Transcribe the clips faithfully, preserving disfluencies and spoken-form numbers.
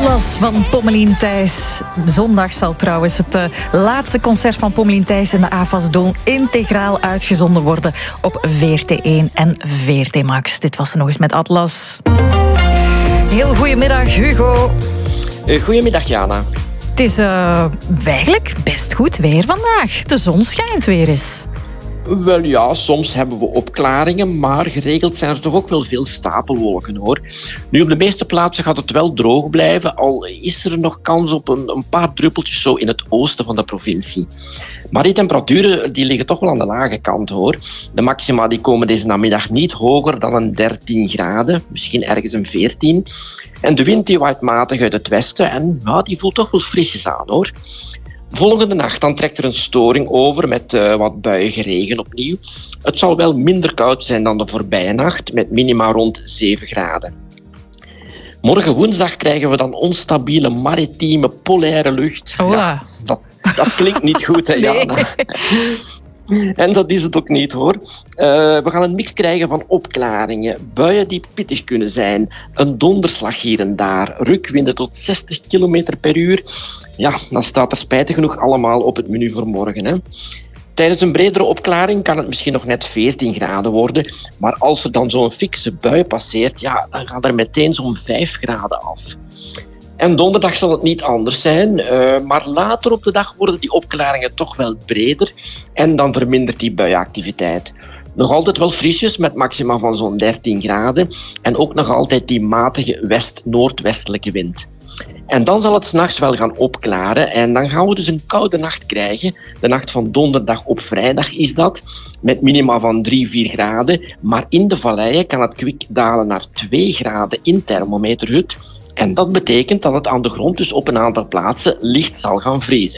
Atlas van Pommelien Thijs. Zondag zal trouwens het uh, laatste concert van Pommelien Thijs in de A F A S Dome integraal uitgezonden worden op V R T één en V R T Max. Dit was er nog eens met Atlas. Heel goedemiddag, Hugo. Goedemiddag, Jana. Het is uh, eigenlijk best goed weer vandaag. De zon schijnt weer eens. Wel ja, soms hebben we opklaringen, maar geregeld zijn er toch ook wel veel stapelwolken, hoor. Nu, op de meeste plaatsen gaat het wel droog blijven, al is er nog kans op een, een paar druppeltjes zo in het oosten van de provincie. Maar die temperaturen die liggen toch wel aan de lage kant, hoor. De maxima die komen deze namiddag niet hoger dan een dertien graden, misschien ergens een veertien. En de wind die waait matig uit het westen en ja, die voelt toch wel frisjes aan, hoor. Volgende nacht dan trekt er een storing over met uh, wat buiige regen opnieuw. Het zal wel minder koud zijn dan de voorbije nacht, met minima rond zeven graden. Morgen woensdag krijgen we dan onstabiele, maritieme, polaire lucht. Oh, ja, dat, dat klinkt niet goed, hè, Jana? Nee. En dat is het ook niet, hoor. Uh, we gaan een mix krijgen van opklaringen, buien die pittig kunnen zijn, een donderslag hier en daar, rukwinden tot zestig kilometer per uur. Ja, dan staat er spijtig genoeg allemaal op het menu voor morgen, hè. Tijdens een bredere opklaring kan het misschien nog net veertien graden worden, maar als er dan zo'n fikse bui passeert, ja, dan gaat er meteen zo'n vijf graden af. En donderdag zal het niet anders zijn, uh, maar later op de dag worden die opklaringen toch wel breder en dan vermindert die buienactiviteit. Nog altijd wel frisjes met maxima van zo'n dertien graden en ook nog altijd die matige west-noordwestelijke wind. En dan zal het 's nachts wel gaan opklaren en dan gaan we dus een koude nacht krijgen. De nacht van donderdag op vrijdag is dat, met minima van drie, vier graden. Maar in de valleien kan het kwik dalen naar twee graden in thermometerhut. En dat betekent dat het aan de grond dus op een aantal plaatsen licht zal gaan vriezen.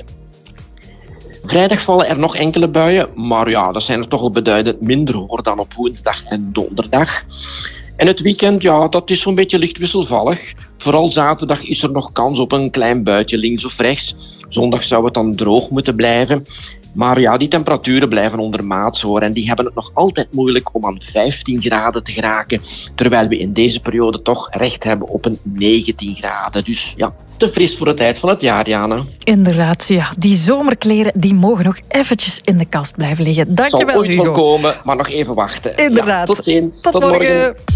Vrijdag vallen er nog enkele buien, maar ja, dat zijn er toch al beduidend minder, hoor, dan op woensdag en donderdag. En het weekend, ja, dat is zo'n beetje licht wisselvallig. Vooral zaterdag is er nog kans op een klein buitje links of rechts. Zondag zou het dan droog moeten blijven. Maar ja, die temperaturen blijven ondermaats, hoor. En die hebben het nog altijd moeilijk om aan vijftien graden te geraken. Terwijl we in deze periode toch recht hebben op een negentien graden. Dus ja, te fris voor de tijd van het jaar, Jana. Inderdaad, ja. Die zomerkleren die mogen nog eventjes in de kast blijven liggen. Dankjewel, Hugo. Het zal ooit Hugo. wel komen, maar nog even wachten. Inderdaad. Ja, tot ziens. Tot, tot morgen. morgen.